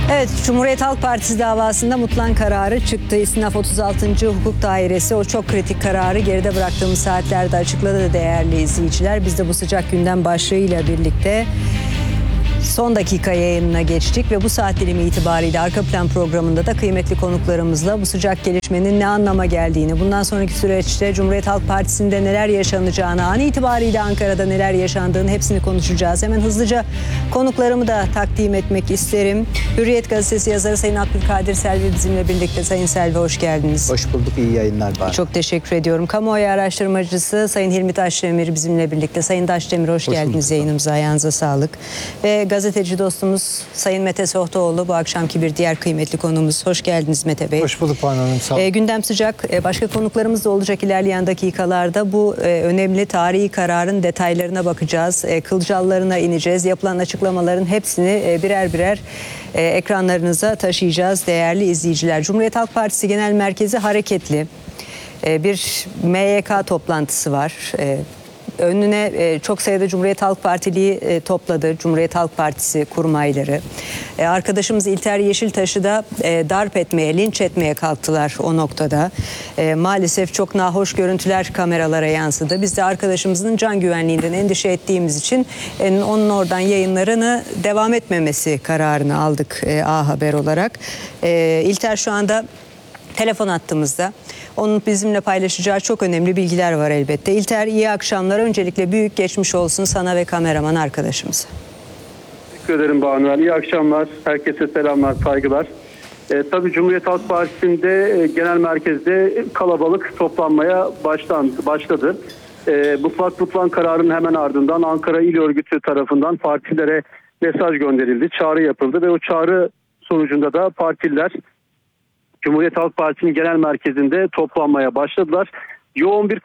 Evet, Cumhuriyet Halk Partisi davasında mutlak kararı çıktı. İstinaf 36. Hukuk Dairesi o çok kritik kararı geride bıraktığımız saatlerde açıkladı değerli izleyiciler. Biz de bu sıcak gündem başlığıyla birlikte son dakika yayınına geçtik ve bu saat dilimi itibariyle Arka Plan programında da kıymetli konuklarımızla bu sıcak gelişmenin ne anlama geldiğini, bundan sonraki süreçte Cumhuriyet Halk Partisi'nde neler yaşanacağını, an itibariyle Ankara'da neler yaşandığını hepsini konuşacağız. Hemen hızlıca konuklarımı da takdim etmek isterim. Hürriyet Gazetesi yazarı Sayın Abdülkadir Selvi bizimle birlikte. Sayın Selvi, hoş geldiniz. Hoş bulduk, iyi yayınlar bana. Çok teşekkür ediyorum. Kamuoyu araştırmacısı Sayın Hilmi Taşdemir bizimle birlikte. Sayın Taşdemir, hoş geldiniz yayınımıza. Ayağınıza sağlık. Ve gazeteci dostumuz Sayın Mete Sohtoğlu bu akşamki bir diğer kıymetli konumuz. Hoş geldiniz Mete Bey. Hoş bulduk Banu Hanım, sağ olun. Gündem sıcak. Başka konuklarımız da olacak ilerleyen dakikalarda. Bu önemli tarihi kararın detaylarına bakacağız. Kılcallarına ineceğiz. Yapılan açıklamaların hepsini birer birer ekranlarınıza taşıyacağız değerli izleyiciler. Cumhuriyet Halk Partisi Genel Merkezi hareketli. Bir MYK toplantısı var. Önüne çok sayıda Cumhuriyet Halk Partiliği topladı. Cumhuriyet Halk Partisi kurmayları. Arkadaşımız İlter Yeşiltaş'ı da darp etmeye, linç etmeye kalktılar o noktada. Maalesef çok nahoş görüntüler kameralara yansıdı. Biz de arkadaşımızın can güvenliğinden endişe ettiğimiz için onun oradan yayınlarını devam etmemesi kararını aldık A Haber olarak. İlter şu anda telefon attığımızda. Onun bizimle paylaşacağı çok önemli bilgiler var elbette. İlter, iyi akşamlar. Öncelikle büyük geçmiş olsun sana ve kameraman arkadaşımıza. Teşekkür ederim Banu Hanım. İyi akşamlar. Herkese selamlar, saygılar. Tabii Cumhuriyet Halk Partisi'nde genel merkezde kalabalık toplanmaya başladı. Bu plan kararının hemen ardından Ankara İl Örgütü tarafından partilere mesaj gönderildi. Çağrı yapıldı ve o çağrı sonucunda da partililer Cumhuriyet Halk Partisi'nin genel merkezinde toplanmaya başladılar. Yoğun bir